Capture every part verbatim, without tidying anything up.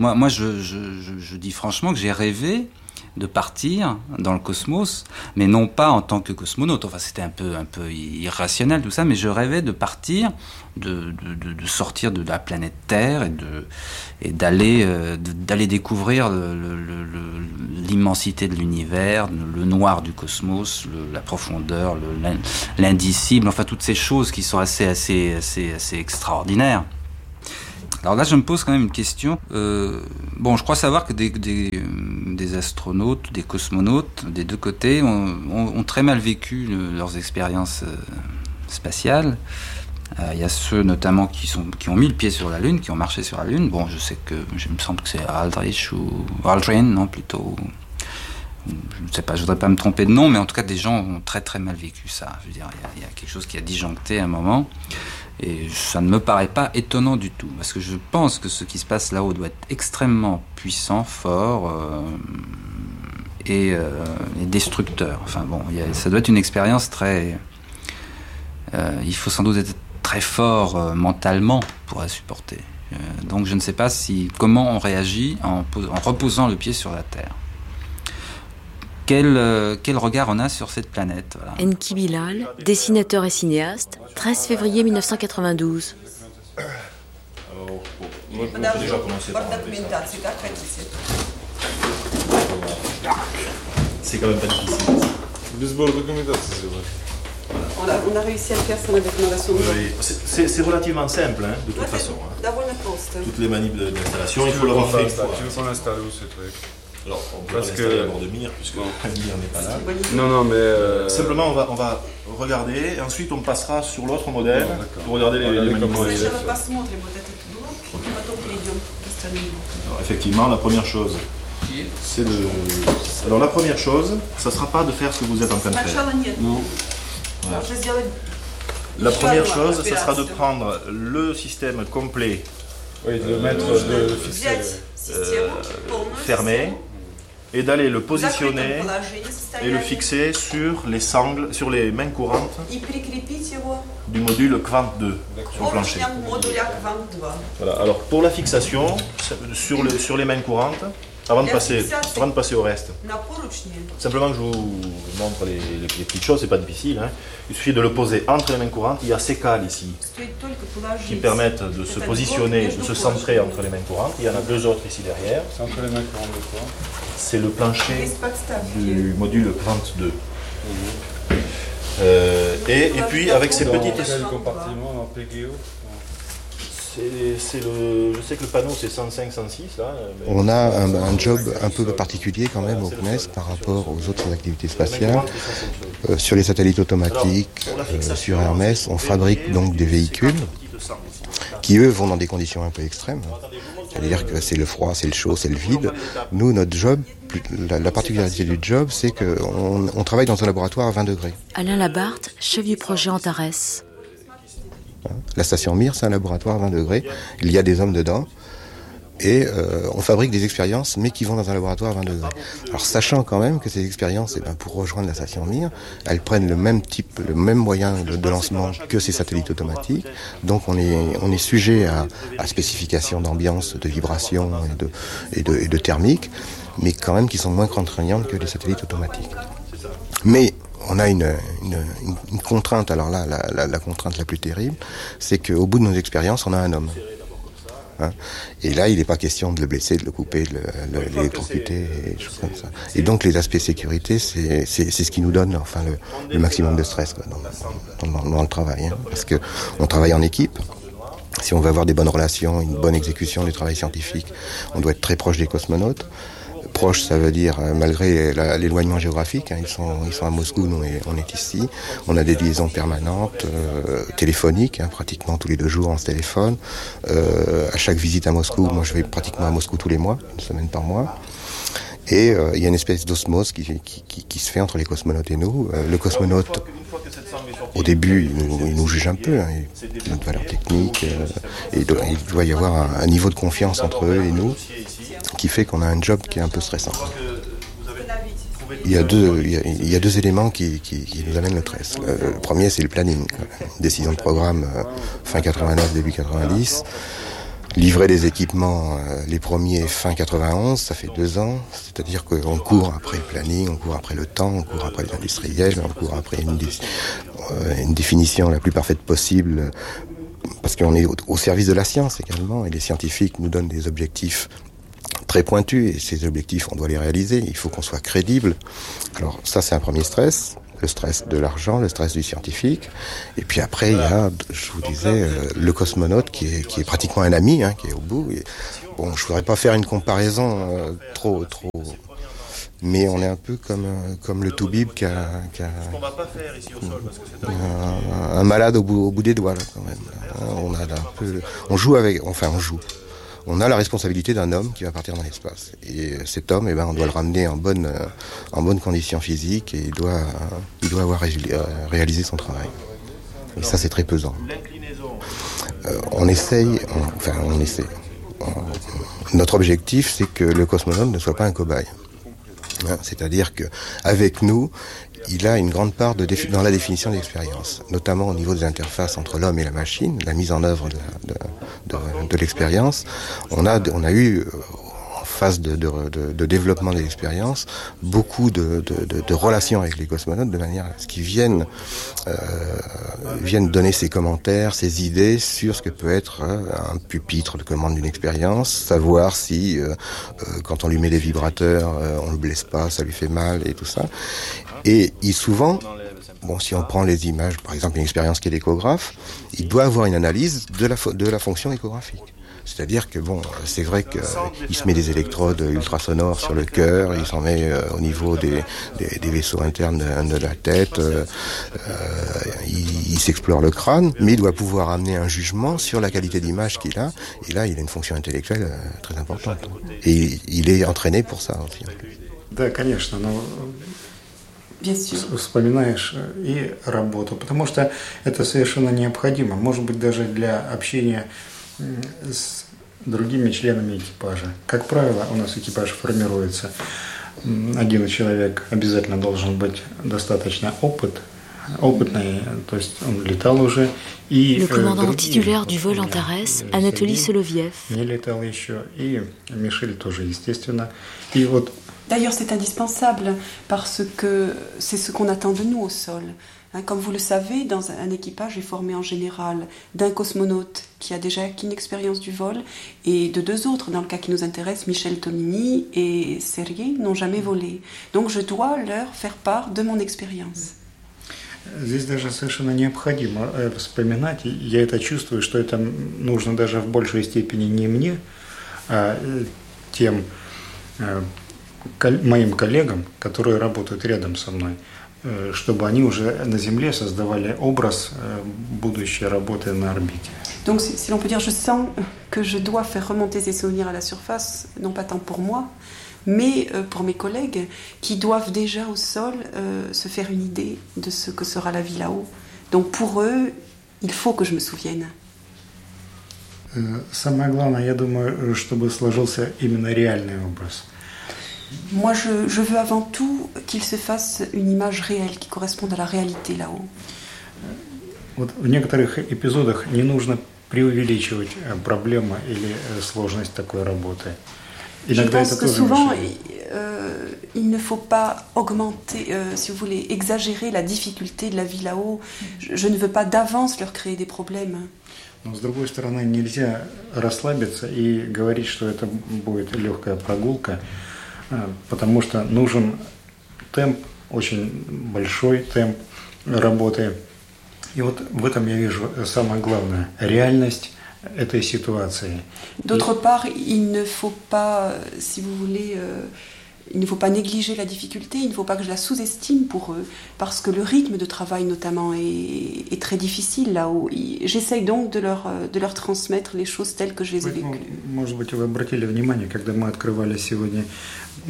Moi, moi je, je, je, je dis franchement que j'ai rêvé de partir dans le cosmos, mais non pas en tant que cosmonaute. Enfin, c'était un peu, un peu irrationnel tout ça, mais je rêvais de partir, de, de, de sortir de la planète Terre et, de, et d'aller, euh, de, d'aller découvrir le, le, le, l'immensité de l'univers, le noir du cosmos, le, la profondeur, le, l'indicible, enfin toutes ces choses qui sont assez, assez, assez, assez extraordinaires. Alors là, je me pose quand même une question. Euh, bon, je crois savoir que des, des, des astronautes, des cosmonautes, des deux côtés, ont, ont, ont très mal vécu le, leurs expériences euh, spatiales. Il euh, y a ceux notamment qui, sont, qui ont mis le pied sur la Lune, qui ont marché sur la Lune. Bon, je sais que, je me semble que c'est Aldrich ou Aldrin, non, plutôt. Je ne sais pas, je voudrais pas me tromper de nom, mais en tout cas, des gens ont très très mal vécu ça. Je veux dire, il y, y a quelque chose qui a disjoncté à un moment. Et ça ne me paraît pas étonnant du tout, parce que je pense que ce qui se passe là-haut doit être extrêmement puissant, fort euh, et, euh, et destructeur. Enfin bon, y a, ça doit être une expérience très... Euh, il faut sans doute être très fort euh, mentalement pour la supporter. Euh, donc je ne sais pas si, comment on réagit en, en reposant le pied sur la Terre. Quel, euh, quel regard on a sur cette planète, voilà. Enki Bilal, dessinateur et cinéaste, treize février mille neuf cent quatre-vingt-douze. Alors, moi, on peut déjà commencer par c'est quand même pas difficile. On a, on a réussi à le faire sans la documentation. Oui, c'est, c'est, c'est relativement simple, hein, de toute façon. Hein. Toutes les manips d'installation, il faut l'avoir fait une fois. Tu veux qu'on l'installe où ce truc? Alors, on peut Parce l'installer que... à bord de Mir, puisque Mir n'est pas là. Non, non, mais... Euh... Simplement, on va, on va regarder, et ensuite on passera sur l'autre modèle non, pour regarder les, les manipulations. Alors, effectivement, la première chose, c'est de... Alors, la première chose, ça ne sera pas de faire ce que vous êtes en train de faire. Non. Voilà. La première chose, ça sera de prendre le système complet. Oui, de mettre, de fixer... Euh, fermé et d'aller le positionner et le fixer sur les sangles, sur les mains courantes du module Quant deux sur le plancher. Voilà. Alors pour la fixation sur, le, sur les mains courantes, avant de passer, avant de passer au reste, simplement que je vous montre les, les, les petites choses, c'est pas difficile. Hein. Il suffit de le poser entre les mains courantes. Il y a ces cales ici qui permettent de se positionner, de se centrer entre les mains courantes. Il y en a deux autres ici derrière. C'est entre les mains courantes de quoi? C'est le plancher du module Quant deux. Mmh. Euh, et, et puis avec ces dans petites... Quel compartiment dans P G O? C'est, c'est le, je sais que le panneau c'est cent cinq cent six là. On a un, un job un peu particulier quand même au C N E S par rapport aux autres activités spatiales. Euh, sur les satellites automatiques, euh, sur Hermès, on fabrique donc des véhicules qui eux vont dans des conditions un peu extrêmes. C'est-à-dire que c'est le froid, c'est le chaud, c'est le vide. Nous, notre job, la, la particularité du job, c'est qu'on on travaille dans un laboratoire à vingt degrés. Alain Labarthe, chef du projet Antares. La station Mir, c'est un laboratoire à vingt degrés. Il y a des hommes dedans. Et euh, on fabrique des expériences, mais qui vont dans un laboratoire à vingt degrés. Alors, sachant quand même que ces expériences, eh ben, pour rejoindre la station Mir, elles prennent le même type, le même moyen de, de lancement que ces satellites automatiques. Donc, on est, on est sujet à, à spécification d'ambiance, de vibration et de, et, de, et de thermique, mais quand même qui sont moins contraignantes que les satellites automatiques. Mais on a une, une, une contrainte, alors là, la, la, la contrainte la plus terrible, c'est qu'au bout de nos expériences, on a un homme. Hein. Et là, il n'est pas question de le blesser, de le couper, de le, le, l'électrocuter, et choses comme ça. Et donc, les aspects sécurité, c'est, c'est, c'est ce qui nous donne enfin, le, le maximum de stress quoi, dans, dans, dans le travail. Hein. Parce qu'on travaille en équipe. Si on veut avoir des bonnes relations, une bonne exécution du travail scientifique, on doit être très proche des cosmonautes. Proche, ça veut dire, malgré la, l'éloignement géographique, hein, ils sont, ils sont à Moscou, nous on est ici, on a des liaisons permanentes, euh, téléphoniques, hein, pratiquement tous les deux jours on se téléphone. Euh, à chaque visite à Moscou, moi je vais pratiquement à Moscou tous les mois, une semaine par mois. Et euh, il y a une espèce d'osmose qui, qui, qui, qui se fait entre les cosmonautes et nous. Euh, le cosmonaute, au début, il nous, il nous juge un peu, hein, il a notre valeur technique, euh, et il doit, il doit y avoir un, un niveau de confiance entre eux et nous, qui fait qu'on a un job qui est un peu stressant. Il y a deux, il y a, il y a deux éléments qui, qui, qui nous amènent le stress. Le, le premier, c'est le planning. Une décision de programme euh, fin quatre-vingt-neuf, début quatre-vingt-dix. livrer des équipements, euh, les premiers fin quatre-vingt-onze, ça fait deux ans. C'est-à-dire qu'on court après le planning, on court après le temps, on court après les industriels, on court après une, dé- euh, une définition la plus parfaite possible, parce qu'on est au, au service de la science également, et les scientifiques nous donnent des objectifs très pointus, et ces objectifs, on doit les réaliser, il faut qu'on soit crédible. Alors ça, c'est un premier stress. Le stress de l'argent, le stress du scientifique. Et puis après, il y a, je vous disais, euh, le cosmonaute qui est, qui est pratiquement un ami, hein, qui est au bout. Et, bon, je voudrais pas faire une comparaison euh, trop, trop... Mais on est un peu comme, euh, comme le toubib qui a, qui a un, un malade au bout, au bout des doigts, là, quand même. On a un peu, on joue avec, enfin, on joue. On a la responsabilité d'un homme qui va partir dans l'espace. Et cet homme, eh ben, on doit le ramener en bonne, euh, en bonne condition physique, et il doit, euh, il doit avoir ré- réalisé son travail. Et ça, c'est très pesant. Euh, on essaye, on, enfin, on essaie. On, notre objectif, c'est que le cosmonaute ne soit pas un cobaye. Hein, c'est-à-dire qu'avec nous, il a une grande part de défi- dans la définition de l'expérience, notamment au niveau des interfaces entre l'homme et la machine, la mise en œuvre de, de, de, de l'expérience. On a, on a eu, en phase de, de, de, de développement de l'expérience, beaucoup de, de, de, de relations avec les cosmonautes, de manière à ce qu'ils viennent, euh, viennent donner ses commentaires, ses idées sur ce que peut être un pupitre de commande d'une expérience, savoir si, euh, euh, quand on lui met des vibrateurs, euh, on ne le blesse pas, ça lui fait mal et tout ça. Et il, souvent, bon, si on prend les images, par exemple une expérience qui est l'échographe, il doit avoir une analyse de la, de la fonction échographique. C'est-à-dire que bon, c'est vrai qu'il euh, se met des électrodes ultrasonores sur le cœur, il s'en met euh, au niveau des, des, des vaisseaux internes de, de la tête, euh, euh, il, il s'explore le crâne, mais il doit pouvoir amener un jugement sur la qualité d'image qu'il a, et là il a une fonction intellectuelle euh, très importante. Et il, il est entraîné pour ça aussi. Да, конечно, но вспоминаешь и работу, потому что это совершенно необходимо, может быть, даже для общения с другими членами экипажа. Как правило, у нас экипаж формируется. Один человек обязательно должен быть достаточно опыт, опытный, то есть он летал уже. И le commandant titulaire du vol Antares, Anatoly Soloviev. Не летал еще, и Мишель тоже, естественно. И вот D'ailleurs, c'est indispensable parce que c'est ce qu'on attend de nous au sol. Hein, comme vous le savez, dans un équipage est formé en général d'un cosmonaute qui a déjà acquis une expérience du vol et de deux autres, dans le cas qui nous intéresse, Michel Tomini et Sergei, n'ont jamais volé. Donc je dois leur faire part de mon expérience. Здесь даже совершенно необходимо вспоминать, я это чувствую, что это нужно даже в большей степени не мне, а тем моим коллегам, которые работают рядом со мной, чтобы они уже на Земле создавали образ будущей работы на орбите. Donc si, si l'on peut dire, je sens que je dois faire remonter ces souvenirs à la surface, non pas tant pour moi, mais pour mes collègues qui doivent déjà au sol euh, se faire une idée de ce que sera la vie là-haut. Donc pour eux, il faut que je me souvienne. Самое главное, я думаю, чтобы сложился именно реальный образ. Moi, je, je veux avant tout qu'il se fasse une image réelle qui corresponde à la réalité là-haut. Вот в некоторых эпизодах не нужно преувеличивать проблемы или сложность такой работы. Иногда Je pense que souvent, euh, il ne faut pas augmenter, euh, si vous voulez, exagérer la difficulté de la vie là-haut. Je, je ne veux pas d'avance leur créer des problèmes. Но, с другой стороны, нельзя расслабиться и говорить, что это будет легкая прогулка, потому что нужен темп, очень большой темп работы. И вот в этом я вижу самое главное – реальность этой ситуации. D'autre part, il ne faut pas, si vous voulez, euh, il ne faut pas négliger la difficulté, il ne faut pas que je la sous-estime pour eux, parce que le rythme de travail notamment est, est très difficile là-haut. J'essaye donc de leur, de leur transmettre les choses telles que je les ai vécues. Может быть, вы обратили внимание, когда мы открывали сегодня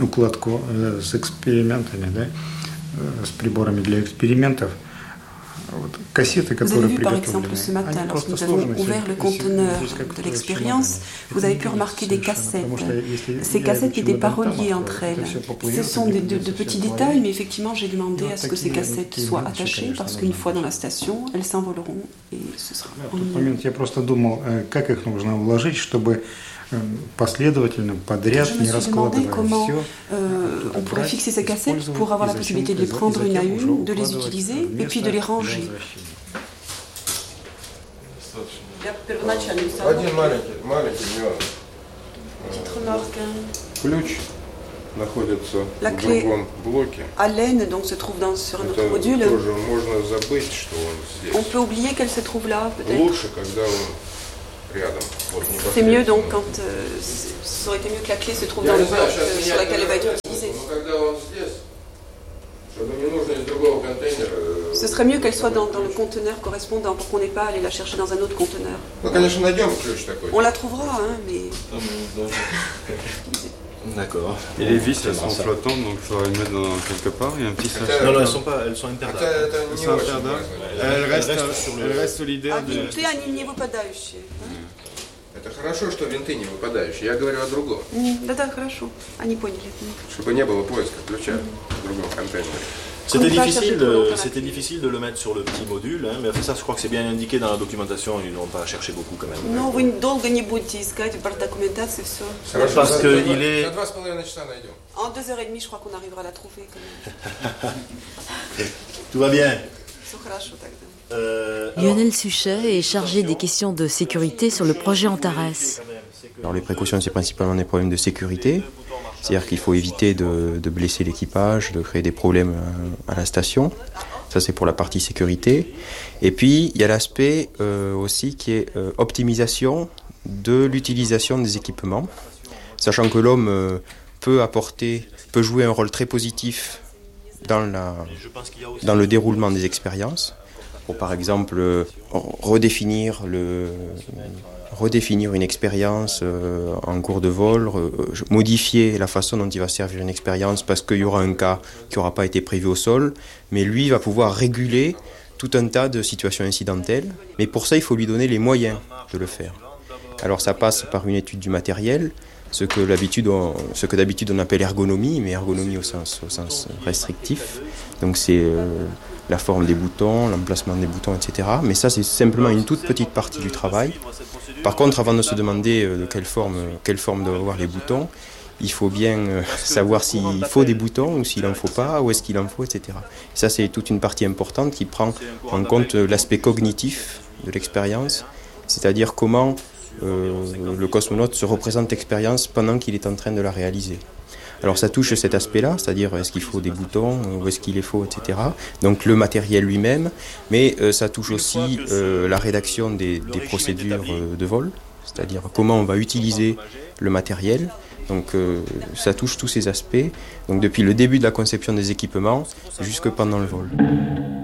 укладку с экспериментами, да, с приборами для экспериментов, Vous avez vu par exemple ce matin, lorsque nous avons ouvert le conteneur de l'expérience, vous avez pu remarquer des cassettes. Ces cassettes n'étaient pas reliées entre elles. Ce sont de, de, de petits détails, mais effectivement j'ai demandé à ce que ces cassettes soient attachées, parce qu'une fois dans la station, elles s'envoleront et ce sera ennuyeux. Я просто думал, как их нужно вложить, чтобы последовательно, подряд, не раскладывая все. Euh, on pourrait fixer ces cassettes pour avoir la possibilité de les prendre une à une, de les utiliser et puis de les ranger. Один маленький, маленький нюанс. Petite remarque. Ключ находится La в clé другом блоке. à laine donc se trouve dans, sur un autre Это module. тоже можно забыть, что он здесь. On peut oublier qu'elle se trouve là, peut-être. Лучше, когда он рядом. Вот, C'est mieux donc quand euh, ça aurait été mieux que la clé se trouve dans le bloc euh, sur laquelle elle va être utilisée. Но когда он здесь, чтобы не нужно из другого контейнера. Ce serait mieux qu'elle soit dans, dans le conteneur correspondant pour qu'on n'ait pas à aller la chercher dans un autre conteneur. Ну, конечно, найдем ключ такой. On la trouvera, hein, mais. D'accord. Et les vis, elles sont flottantes, donc il faudra les mettre dans quelque part. Il y a un petit sachet. Non, non, elles sont pas, elles sont imperdables. Это, это Elles не sont очень imperdables. важно. Elles restent, restent sur le- elles restent solidaires. de- Винты, они не выпадающие. Это хорошо, что винты не выпадающие. Я говорю о другом. Да-да, хорошо. Они поняли. Чтобы не было поиска ключа в другом контейнере. C'était Comme ça, difficile, chercher tout le de, long de la c'était clé. difficile de le mettre sur le petit module, hein, mais après ça, je crois que c'est bien indiqué dans la documentation, ils n'ont pas cherché beaucoup quand même. Но вы долго не будете искать в документации все. Хорошо, Parce за- que за два- il est- За два с половиной часа найдем. En deux heures et demie, je crois qu'on arrivera à la trouver quand même. Tout va bien. Все хорошо тогда. Euh, alors, Lionel Suchet est chargé des questions de sécurité sur le projet Antares. Alors les précautions, c'est principalement des problèmes de sécurité, c'est-à-dire qu'il faut éviter de, de blesser l'équipage, de créer des problèmes à, à la station. Ça, c'est pour la partie sécurité. Et puis, il y a l'aspect euh, aussi qui est euh, optimisation de l'utilisation des équipements, sachant que l'homme euh, peut apporter, peut jouer un rôle très positif dans, la, dans le déroulement des expériences. Pour, par exemple, euh, redéfinir, le, redéfinir une expérience euh, en cours de vol, euh, modifier la façon dont il va servir une expérience parce qu'il y aura un cas qui n'aura pas été prévu au sol, mais lui va pouvoir réguler tout un tas de situations incidentelles. Mais pour ça, il faut lui donner les moyens de le faire. Alors ça passe par une étude du matériel, ce que d'habitude on, ce que d'habitude on appelle ergonomie, mais ergonomie au sens, au sens restrictif. Donc c'est euh, la forme des boutons, l'emplacement des boutons, et cetera. Mais ça, c'est simplement une toute petite partie du travail. Par contre, avant de se demander de quelle forme, quelle forme doivent avoir les boutons, il faut bien euh, savoir s'il faut des boutons ou s'il n'en faut pas, où est-ce qu'il en faut, et cetera. Et ça, c'est toute une partie importante qui prend en compte l'aspect cognitif de l'expérience, c'est-à-dire comment euh, le cosmonaute se représente l'expérience pendant qu'il est en train de la réaliser. Alors ça touche cet aspect-là, c'est-à-dire est-ce qu'il faut des boutons, où est-ce qu'il les faut, et cetera. Donc le matériel lui-même, mais euh, ça touche aussi euh, la rédaction des, des procédures euh, de vol, c'est-à-dire comment on va utiliser le matériel. Donc euh, ça touche tous ces aspects, donc depuis le début de la conception des équipements jusque pendant le vol.